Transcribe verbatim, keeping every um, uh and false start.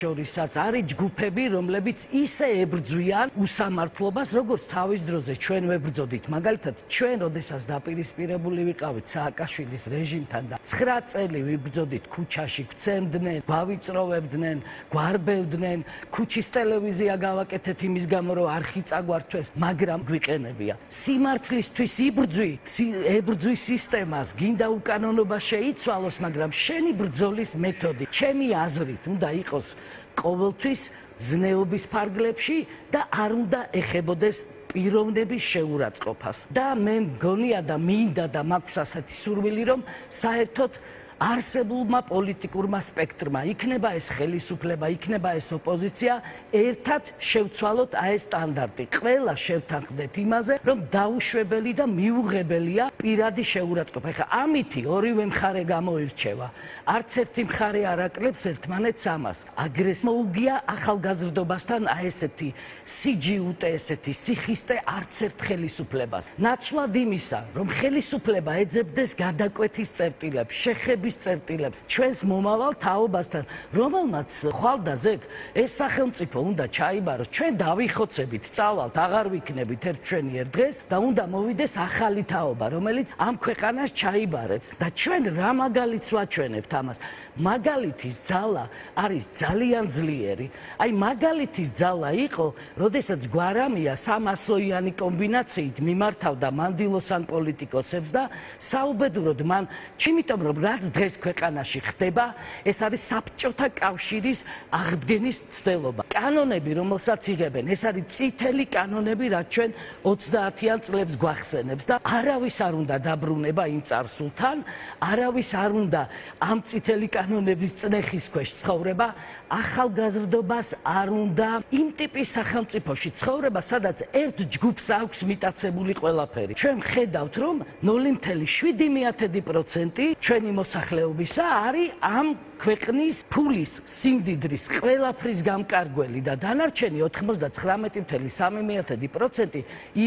შორისაც არის ჯგუფები, რომლებიც ისე ებრძვიან უსამართლობას, როგორც თავის დროზე ჩვენ ვებრძოდით. მაგალითად, ჩვენ როდესაც დაპირისპირებული ვიყავით სააკაშვილის რეჟიმთან და ცხრა წელი ვიბრძოდით ქუჩაში, გვცემდნენ, გვავიწროვებდნენ, გვარბევდნენ, ქუჩის ტელევიზია გავაკეთეთ იმის გამო, რომ არხი წაგვართვეს, მაგრამ გვიყენებია. სიმართლისთვის იბრძვი, ებრძვის სისტემას, გინდა უკანონობა შეიცვალოს, მაგრამ შენი ბრძოლის მეთოდი, ჩემი აზრით, უნდა იყოს ყოველთვის ზნეობის ფარგლებში და არ უნდა ეხებოდეს პიროვნების შეურაცხყოფას. და მე მგონია და მინდა და მაქვს ასეთი სურვილი, რომ საერთოდ არსებულმა პოლიტიკურმა სპექტრმა, იქნება ეს ხელისუფლება, იქნება ეს ოპოზიცია, ერთად შევცვალოთ აი ეს სტანდარტი. ყველა შევთანხმდეთ იმაზე, რომ დაუშვებელი და მიუღებელია პირადი შეურაცხყოფა. ეხლა ამითი ორივე მხარე გამოირჩევა. არც ერთი მხარე არ აკლებს ერთმანეთს ამას. აგრეს მოუგია ახალგაზრდობასთან აი ესეთი სიჯიუტე, ესეთი სიხისტე არც ერთ ხელისუფლებას. ნაცვლად იმისა, რომ ხელისუფლება ეძებდეს გადაკვეთის წერტილებს, შეხების წერტილებს ჩვენს მომავალ თაობასთან, რომელმაც ხვალდაზე ეს სახელმწიფო უნდა ჩაიბაროს, ჩვენ დავიხოცებით, წავალთ, აღარ ვიქნებით ერთ ჩვენიერ დღეს და უნდა მოვიდეს ახალი თაობა, რომელიც ამ ქვეყანას ჩაიბარებს და ჩვენ რა მაგალითს ვაჩვენებთ ამას. მაგალითის ძალა არის ძალიან ძლიერი. აი მაგალითის ძალა იყო, როდესაც გვარამია სამასოიანი კომბინაციით მიმართავდა მანდილოსან პოლიტიკოსებს და საუბედუროდ მან, იმიტომ რომ რაც დღეს ქვეყანაში ხდება, ეს არის საბჭოთა კავშირის აღდგენის ცდელობა. კანონები, რომელსაც იღებენ, ეს არის წითელი კანონები, რაც ჩვენ ოცდაათიან წლებს გვახსენებს და არავის არ უნდა დაბრუნება იმ წარსულთან, არავის არ უნდა ამ წითელი კანონების წნეხის ქვეშ ცხოვრება, ახალგაზრდობას არ უნდა იმ ტიპის სახელმწიფოში ცხოვრება, სადაც ერთ ჯგუფს აქვს მიტაცებული ყველაფერი. ჩვენ ვხედავთ, რომ ნული მცდე შვიდი პროცენტი ჩვენი მოსახლეობისა არის ამ ქვეყნის ფულის, სიმდიდრის, ყველაფრის გამკარგველი და დანარჩენი ოცდათვრამეტი მცდე სამი პროცენტი